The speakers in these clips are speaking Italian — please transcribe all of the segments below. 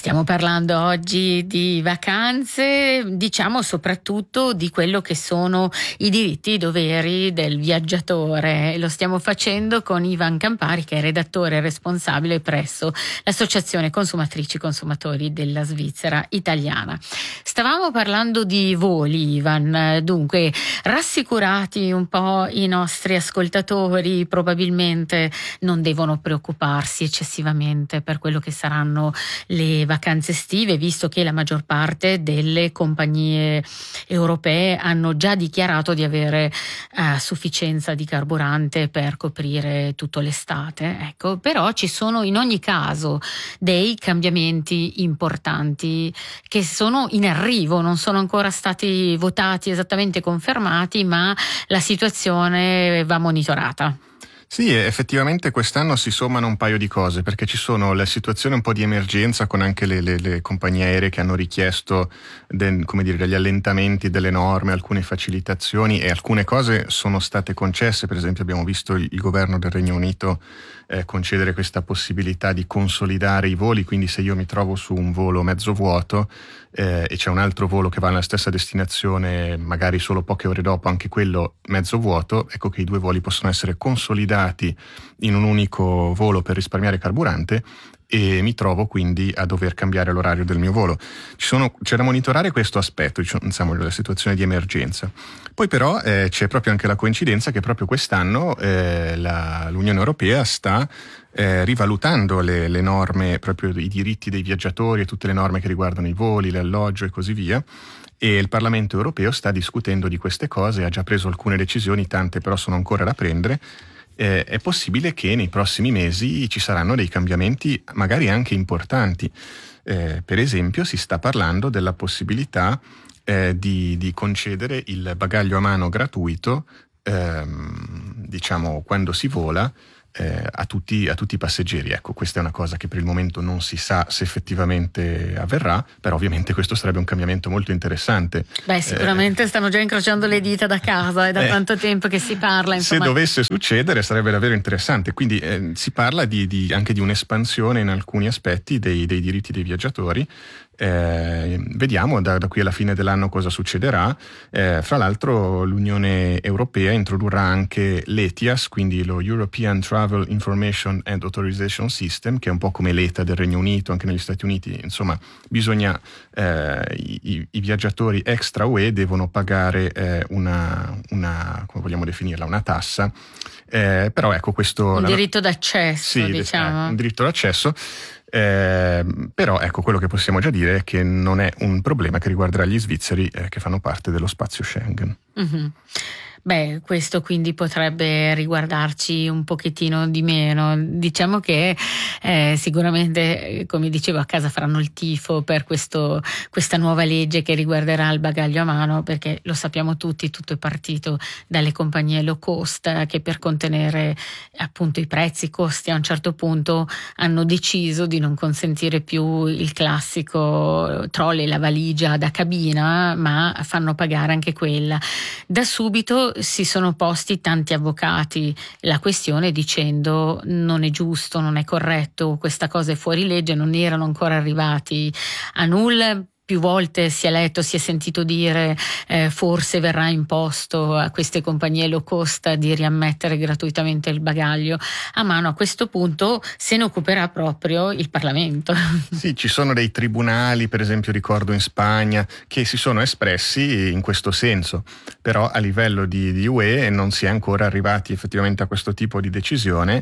Stiamo parlando oggi di vacanze, diciamo soprattutto di quello che sono i diritti e i doveri del viaggiatore. Lo stiamo facendo con Ivan Campari, che è redattore responsabile presso l'Associazione Consumatrici e Consumatori della Svizzera Italiana. Stavamo parlando di voli, Ivan, dunque rassicurati un po' i nostri ascoltatori, probabilmente non devono preoccuparsi eccessivamente per quello che saranno le vacanze estive, visto che la maggior parte delle compagnie europee hanno già dichiarato di avere sufficienza di carburante per coprire tutta l'estate. Ecco, però ci sono in ogni caso dei cambiamenti importanti che sono in arrivo, non sono ancora stati votati, esattamente confermati, ma la situazione va monitorata. Sì, effettivamente quest'anno si sommano un paio di cose, perché ci sono le situazioni un po' di emergenza con anche le compagnie aeree che hanno richiesto degli allentamenti delle norme, alcune facilitazioni, e alcune cose sono state concesse. Per esempio abbiamo visto il governo del Regno Unito concedere questa possibilità di consolidare i voli, quindi se io mi trovo su un volo mezzo vuoto e c'è un altro volo che va nella stessa destinazione magari solo poche ore dopo, anche quello mezzo vuoto, ecco che i due voli possono essere consolidati in un unico volo per risparmiare carburante, e mi trovo quindi a dover cambiare l'orario del mio volo. C'è da monitorare questo aspetto, diciamo, della situazione di emergenza. Poi però c'è proprio anche la coincidenza che proprio quest'anno l'Unione Europea sta rivalutando le norme, proprio i diritti dei viaggiatori e tutte le norme che riguardano i voli, l'alloggio e così via. E il Parlamento europeo sta discutendo di queste cose, ha già preso alcune decisioni, tante però sono ancora da prendere. È possibile che nei prossimi mesi ci saranno dei cambiamenti magari anche importanti. Per esempio si sta parlando della possibilità di concedere il bagaglio a mano gratuito, diciamo quando si vola, a tutti i passeggeri. Ecco, questa è una cosa che per il momento non si sa se effettivamente avverrà, però ovviamente questo sarebbe un cambiamento molto interessante. Beh, sicuramente stanno già incrociando le dita da casa, è da tanto tempo che si parla. Insomma. Se dovesse succedere sarebbe davvero interessante, quindi si parla anche di un'espansione in alcuni aspetti dei diritti dei viaggiatori. Vediamo da qui alla fine dell'anno cosa succederà. Fra l'altro l'Unione Europea introdurrà anche l'ETIAS, quindi lo European Travel Information and Authorization System, che è un po' come l'ETA del Regno Unito, anche negli Stati Uniti. Insomma, bisogna i viaggiatori extra UE devono pagare una come vogliamo definirla, una tassa. Però ecco questo un diritto d'accesso, sì, diciamo. Un diritto d'accesso. Però ecco, quello che possiamo già dire è che non è un problema che riguarderà gli svizzeri che fanno parte dello spazio Schengen. Mm-hmm. Beh, questo quindi potrebbe riguardarci un pochettino di meno. Diciamo che sicuramente, come dicevo, a casa faranno il tifo per questa nuova legge che riguarderà il bagaglio a mano, perché lo sappiamo tutti, tutto è partito dalle compagnie low cost che per contenere appunto i prezzi, i costi, a un certo punto hanno deciso di non consentire più il classico trolley, la valigia da cabina, ma fanno pagare anche quella. Da subito si sono posti tanti avvocati la questione dicendo non è giusto, non è corretto, questa cosa è fuori legge, non erano ancora arrivati a nulla. Più volte si è letto, si è sentito dire forse verrà imposto a queste compagnie low cost di riammettere gratuitamente il bagaglio a mano. A questo punto se ne occuperà proprio il Parlamento. Sì, ci sono dei tribunali, per esempio ricordo in Spagna, che si sono espressi in questo senso, però a livello di UE non si è ancora arrivati effettivamente a questo tipo di decisione,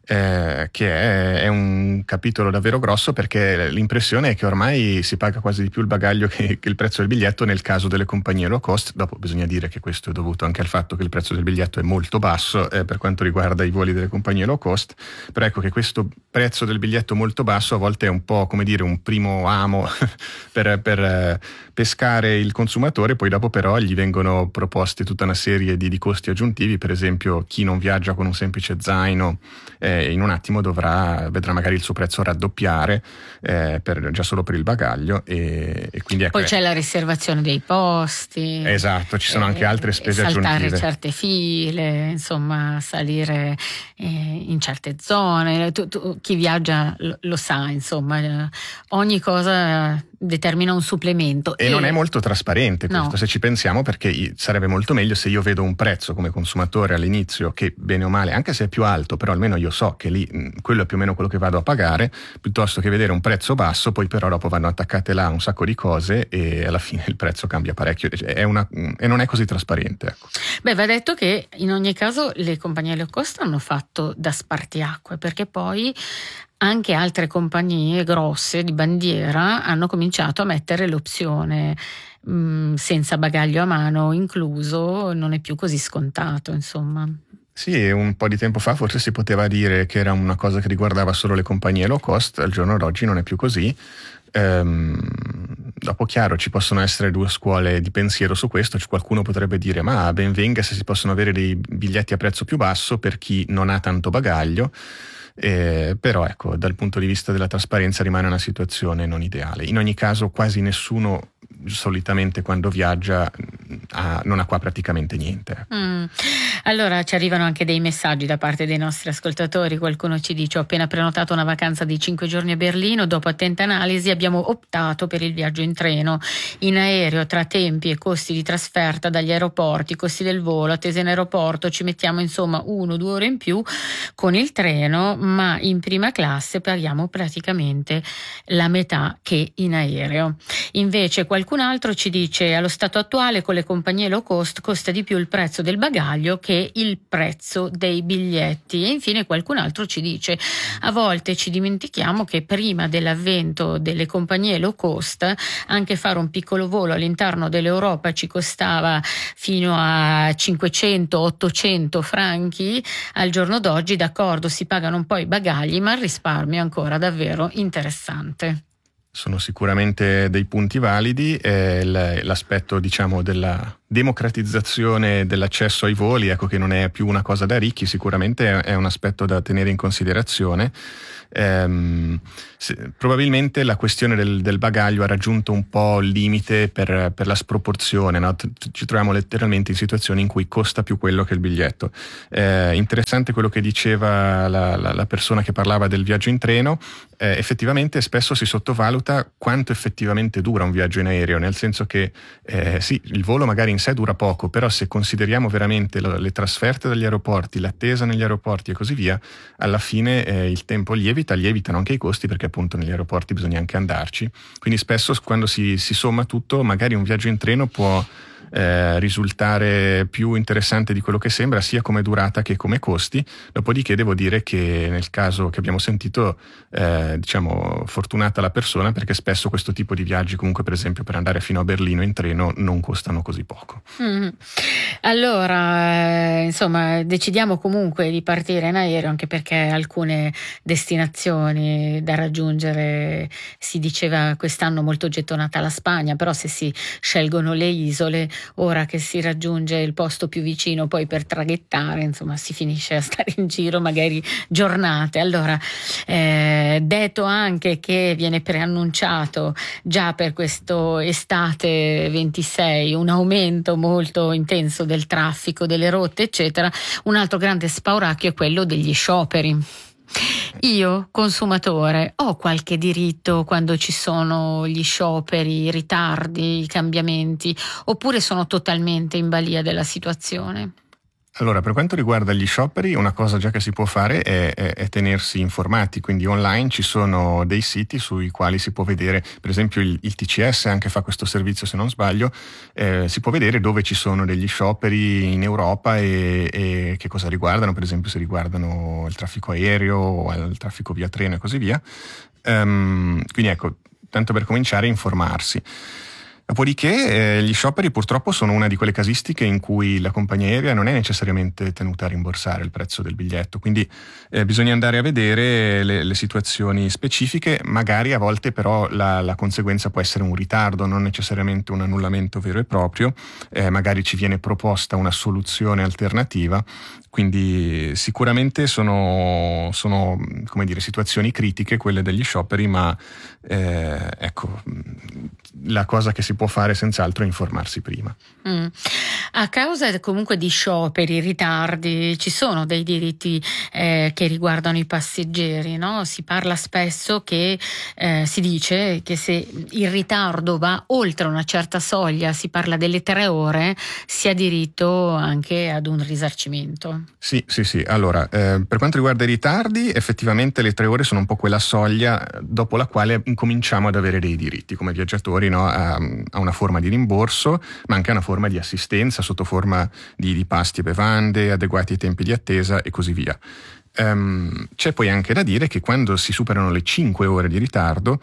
che è un capitolo davvero grosso, perché l'impressione è che ormai si paga quasi di più il bagaglio che il prezzo del biglietto nel caso delle compagnie low cost. Dopo bisogna dire che questo è dovuto anche al fatto che il prezzo del biglietto è molto basso per quanto riguarda i voli delle compagnie low cost, però ecco che questo prezzo del biglietto molto basso a volte è un po' come dire un primo amo per pescare il consumatore. Poi dopo però gli vengono proposte tutta una serie di costi aggiuntivi. Per esempio chi non viaggia con un semplice zaino in un attimo vedrà magari il suo prezzo raddoppiare già solo per il bagaglio, e quindi ecco, poi c'è la riservazione dei posti, esatto, ci sono anche altre spese saltare aggiuntive, certe file, insomma salire in certe zone. Chi viaggia lo sa, insomma, ogni cosa determina un supplemento e non è molto trasparente questo, no. Se ci pensiamo, perché sarebbe molto meglio se io vedo un prezzo come consumatore all'inizio che bene o male, anche se è più alto, però almeno io so che lì quello è più o meno quello che vado a pagare, piuttosto che vedere un prezzo basso, poi però dopo vanno attaccate là un sacco di cose e alla fine il prezzo cambia parecchio, e non è così trasparente, ecco. Beh, va detto che in ogni caso le compagnie low cost hanno fatto da spartiacque, perché poi anche altre compagnie grosse di bandiera hanno cominciato a mettere l'opzione senza bagaglio a mano incluso, non è più così scontato, insomma. Sì, un po' di tempo fa forse si poteva dire che era una cosa che riguardava solo le compagnie low cost, al giorno d'oggi non è più così. Dopo, chiaro, ci possono essere due scuole di pensiero su questo. Qualcuno potrebbe dire: ma ben venga se si possono avere dei biglietti a prezzo più basso per chi non ha tanto bagaglio. Però ecco, dal punto di vista della trasparenza rimane una situazione non ideale. In ogni caso quasi nessuno solitamente quando viaggia non ha qua praticamente niente. Allora ci arrivano anche dei messaggi da parte dei nostri ascoltatori. Qualcuno ci dice: ho appena prenotato una vacanza di 5 giorni a Berlino, dopo attenta analisi abbiamo optato per il viaggio in treno. In aereo, tra tempi e costi di trasferta dagli aeroporti, costi del volo, attesa in aeroporto, ci mettiamo insomma 1-2 ore in più con il treno, ma in prima classe paghiamo praticamente la metà che in aereo. Invece qualcun altro ci dice: allo stato attuale con le compagnie low cost costa di più il prezzo del bagaglio che il prezzo dei biglietti. E infine qualcun altro ci dice: a volte ci dimentichiamo che prima dell'avvento delle compagnie low cost anche fare un piccolo volo all'interno dell'Europa ci costava fino a 500-800 franchi. Al giorno d'oggi, d'accordo, si pagano un po' i bagagli, ma il risparmio è ancora davvero interessante. Sono sicuramente dei punti validi, l'aspetto diciamo della democratizzazione dell'accesso ai voli, ecco, che non è più una cosa da ricchi, sicuramente è un aspetto da tenere in considerazione. Probabilmente la questione del bagaglio ha raggiunto un po' il limite per la sproporzione, no? Ci troviamo letteralmente in situazioni in cui costa più quello che il biglietto. Interessante quello che diceva la persona che parlava del viaggio in treno. Effettivamente spesso si sottovaluta quanto effettivamente dura un viaggio in aereo, nel senso che sì, il volo magari in sé dura poco, però se consideriamo veramente le trasferte dagli aeroporti, l'attesa negli aeroporti e così via, alla fine il tempo lievitano anche i costi, perché appunto negli aeroporti bisogna anche andarci. Quindi spesso quando si somma tutto, magari un viaggio in treno può risultare più interessante di quello che sembra, sia come durata che come costi. Dopodiché devo dire che nel caso che abbiamo sentito, diciamo fortunata la persona, perché spesso questo tipo di viaggi, comunque per esempio per andare fino a Berlino in treno, non costano così poco. Allora insomma decidiamo comunque di partire in aereo, anche perché alcune destinazioni da raggiungere, si diceva quest'anno molto gettonata la Spagna, però se si scelgono le isole, ora che si raggiunge il posto più vicino poi per traghettare, insomma si finisce a stare in giro magari giornate. Allora detto anche che viene preannunciato già per questo estate 26 un aumento molto intenso del traffico, delle rotte eccetera, un altro grande spauracchio è quello degli scioperi. Io, consumatore, ho qualche diritto quando ci sono gli scioperi, i ritardi, i cambiamenti, oppure sono totalmente in balia della situazione? Allora, per quanto riguarda gli scioperi, una cosa già che si può fare è tenersi informati, quindi online ci sono dei siti sui quali si può vedere, per esempio il TCS anche fa questo servizio se non sbaglio, si può vedere dove ci sono degli scioperi in Europa e che cosa riguardano, per esempio se riguardano il traffico aereo o il traffico via treno e così via. Quindi ecco, tanto per cominciare a informarsi. Dopodiché gli scioperi purtroppo sono una di quelle casistiche in cui la compagnia aerea non è necessariamente tenuta a rimborsare il prezzo del biglietto, quindi bisogna andare a vedere le situazioni specifiche, magari a volte però la conseguenza può essere un ritardo, non necessariamente un annullamento vero e proprio, magari ci viene proposta una soluzione alternativa, quindi sicuramente sono come dire, situazioni critiche quelle degli scioperi, ma ecco, la cosa che si può fare senz'altro è informarsi prima. A causa comunque di scioperi, ritardi, ci sono dei diritti che riguardano i passeggeri, no? Si parla spesso che si dice che se il ritardo va oltre una certa soglia, si parla delle 3 ore, si ha diritto anche ad un risarcimento. Sì. Allora, per quanto riguarda i ritardi, effettivamente le 3 ore sono un po' quella soglia dopo la quale incominciamo ad avere dei diritti come viaggiatori, no? A una forma di rimborso, ma anche a una forma di assistenza sotto forma di pasti e bevande, adeguati tempi di attesa e così via. C'è poi anche da dire che quando si superano le 5 ore di ritardo,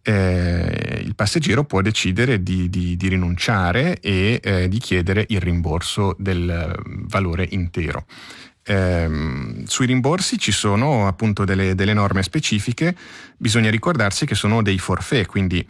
il passeggero può decidere di rinunciare e di chiedere il rimborso del valore intero. Sui rimborsi ci sono appunto delle norme specifiche, bisogna ricordarsi che sono dei forfait, quindi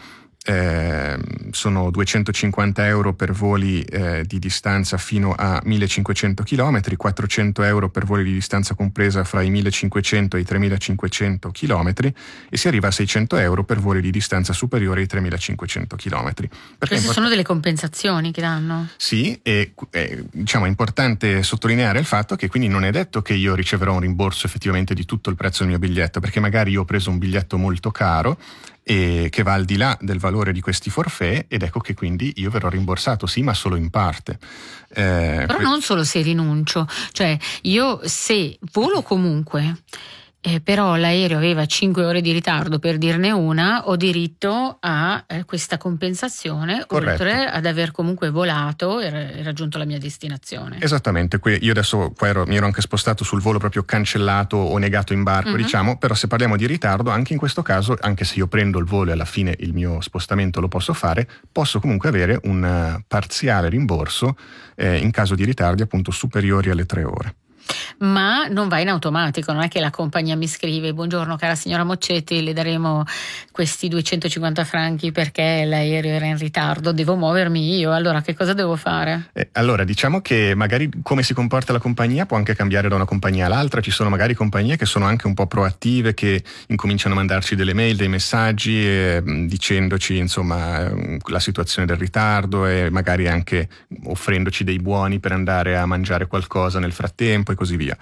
sono 250 euro per voli di distanza fino a 1500 km, 400 euro per voli di distanza compresa fra i 1500 e i 3500 km e si arriva a 600 euro per voli di distanza superiore ai 3500 km. Queste sono delle compensazioni che danno? Sì, e diciamo è importante sottolineare il fatto che quindi non è detto che io riceverò un rimborso effettivamente di tutto il prezzo del mio biglietto, perché magari io ho preso un biglietto molto caro e che va al di là del valore di questi forfait, ed ecco che quindi io verrò rimborsato, sì, ma solo in parte. Però non solo se rinuncio, cioè io se volo comunque, però l'aereo aveva 5 ore di ritardo, per dirne una, ho diritto a questa compensazione. Corretto. Oltre ad aver comunque volato e raggiunto la mia destinazione. Esattamente, io adesso mi ero anche spostato sul volo proprio cancellato o negato in barco, diciamo, però se parliamo di ritardo, anche in questo caso, anche se io prendo il volo e alla fine il mio spostamento lo posso fare, posso comunque avere un parziale rimborso in caso di ritardi appunto superiori alle 3 ore. Ma non va in automatico, non è che la compagnia mi scrive: buongiorno cara signora Moccetti, le daremo questi 250 franchi perché l'aereo era in ritardo, devo muovermi io, allora che cosa devo fare? Allora diciamo che magari come si comporta la compagnia può anche cambiare da una compagnia all'altra, ci sono magari compagnie che sono anche un po' proattive, che incominciano a mandarci delle mail, dei messaggi dicendoci insomma la situazione del ritardo e magari anche offrendoci dei buoni per andare a mangiare qualcosa nel frattempo e così via.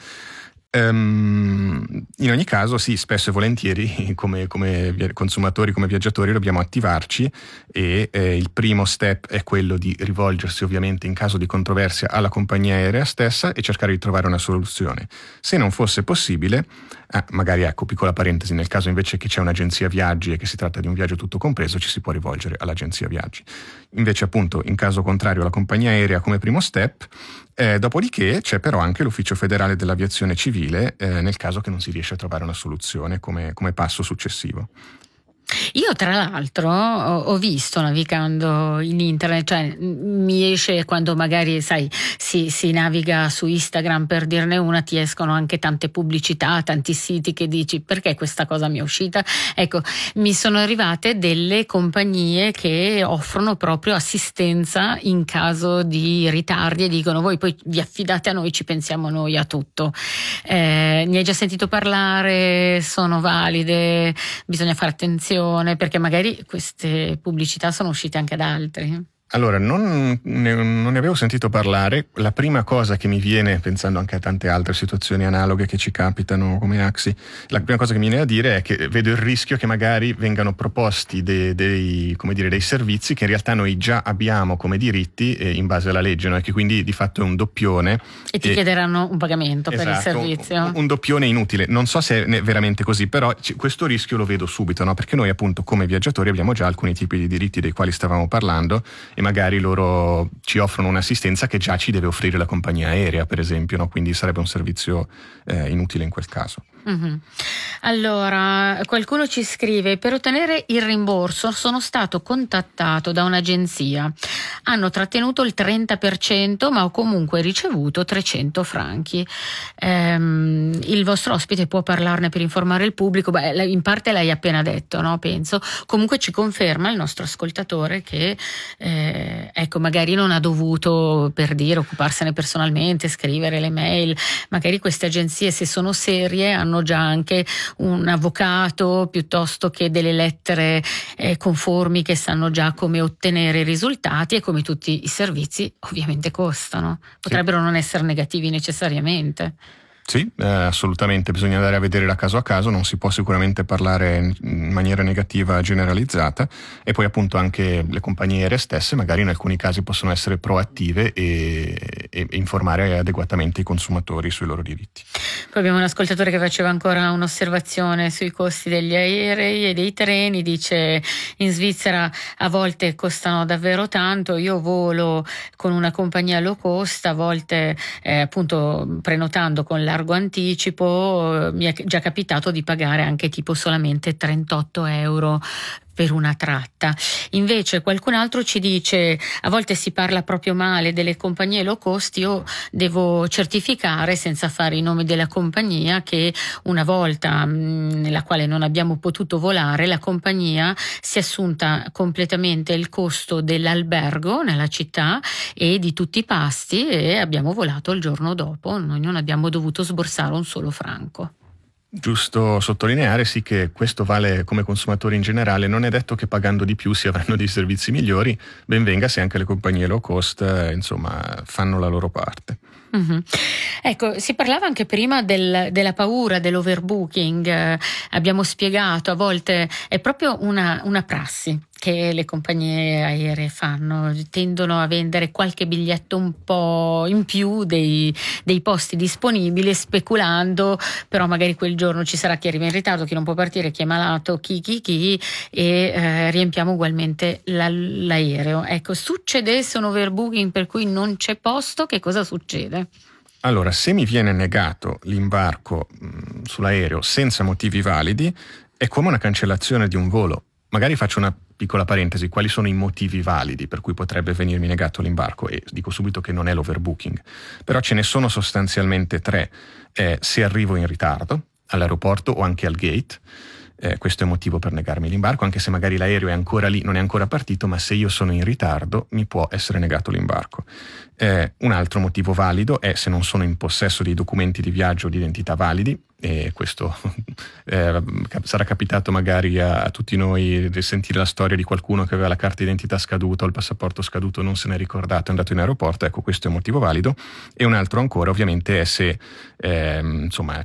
In ogni caso sì, spesso e volentieri come consumatori, come viaggiatori dobbiamo attivarci e il primo step è quello di rivolgersi ovviamente in caso di controversia alla compagnia aerea stessa e cercare di trovare una soluzione. Se non fosse possibile, magari ecco, piccola parentesi, nel caso invece che c'è un'agenzia viaggi e che si tratta di un viaggio tutto compreso, ci si può rivolgere all'agenzia viaggi. Invece appunto in caso contrario alla compagnia aerea come primo step, dopodiché c'è però anche l'Ufficio Federale dell'Aviazione Civile nel caso che non si riesce a trovare una soluzione come passo successivo. Io tra l'altro ho visto navigando in internet, cioè mi esce quando magari sai si naviga su Instagram, per dirne una, ti escono anche tante pubblicità, tanti siti che dici perché questa cosa mi è uscita. Ecco, mi sono arrivate delle compagnie che offrono proprio assistenza in caso di ritardi e dicono voi poi vi affidate a noi, ci pensiamo noi a tutto. Ne hai già sentito parlare? Sono valide? Bisogna fare attenzione perché magari queste pubblicità sono uscite anche ad altri. Allora, non ne avevo sentito parlare. La prima cosa che mi viene, pensando anche a tante altre situazioni analoghe che ci capitano come Axi, la prima cosa che mi viene a dire è che vedo il rischio che magari vengano proposti dei servizi che in realtà noi già abbiamo come diritti in base alla legge, no? E che quindi di fatto è un doppione. E ti chiederanno un pagamento, esatto, per il servizio. Un doppione inutile. Non so se è veramente così, però questo rischio lo vedo subito, no? Perché noi appunto come viaggiatori abbiamo già alcuni tipi di diritti dei quali stavamo parlando e magari loro ci offrono un'assistenza che già ci deve offrire la compagnia aerea, per esempio, no? Quindi sarebbe un servizio inutile in quel caso. Mhm. Allora, qualcuno ci scrive: per ottenere il rimborso sono stato contattato da un'agenzia, hanno trattenuto il 30%, ma ho comunque ricevuto 300 franchi. Il vostro ospite può parlarne per informare il pubblico? Beh, in parte l'hai appena detto, no? Penso. Comunque ci conferma il nostro ascoltatore che ecco, magari non ha dovuto, per dire, occuparsene personalmente, scrivere le mail. Magari queste agenzie, se sono serie, hanno già anche un avvocato piuttosto che delle lettere conformi che sanno già come ottenere i risultati, e come tutti i servizi ovviamente costano. Potrebbero non essere negativi necessariamente. Sì, assolutamente, bisogna andare a vedere da caso a caso, non si può sicuramente parlare in maniera negativa generalizzata, e poi appunto anche le compagnie aeree stesse magari in alcuni casi possono essere proattive e informare adeguatamente i consumatori sui loro diritti. Poi abbiamo un ascoltatore che faceva ancora un'osservazione sui costi degli aerei e dei treni, dice: in Svizzera a volte costano davvero tanto, io volo con una compagnia low cost, a volte appunto prenotando con largo anticipo mi è già capitato di pagare anche tipo solamente 38 euro per una tratta. Invece qualcun altro ci dice: a volte si parla proprio male delle compagnie low cost. Io devo certificare, senza fare i nomi della compagnia, che una volta nella quale non abbiamo potuto volare, la compagnia si è assunta completamente il costo dell'albergo nella città e di tutti i pasti, e abbiamo volato il giorno dopo. Noi non abbiamo dovuto sborsare un solo franco. Giusto sottolineare sì che questo vale come consumatori in generale, non è detto che pagando di più si avranno dei servizi migliori, ben venga se anche le compagnie low cost insomma fanno la loro parte. Mm-hmm. Ecco, si parlava anche prima della paura dell'overbooking, abbiamo spiegato, a volte è proprio una prassi che le compagnie aeree fanno, tendono a vendere qualche biglietto un po' in più dei posti disponibili, speculando, però magari quel giorno ci sarà chi arriva in ritardo, chi non può partire, chi è malato, chi e riempiamo ugualmente l'aereo. Ecco, succedesse un overbooking per cui non c'è posto, che cosa succede? Allora, se mi viene negato l'imbarco sull'aereo senza motivi validi, è come una cancellazione di un volo. Magari faccio una piccola parentesi: quali sono i motivi validi per cui potrebbe venirmi negato l'imbarco? E dico subito che non è l'overbooking, però ce ne sono sostanzialmente tre. Se arrivo in ritardo all'aeroporto o anche al gate, questo è motivo per negarmi l'imbarco, anche se magari l'aereo è ancora lì, non è ancora partito, ma se io sono in ritardo mi può essere negato l'imbarco. Un altro motivo valido è se non sono in possesso di documenti di viaggio o di identità validi, e questo sarà capitato magari a tutti noi di sentire la storia di qualcuno che aveva la carta d'identità scaduta o il passaporto scaduto, non se n'è ricordato, è andato in aeroporto. Ecco, questo è un motivo valido. E un altro ancora ovviamente è se insomma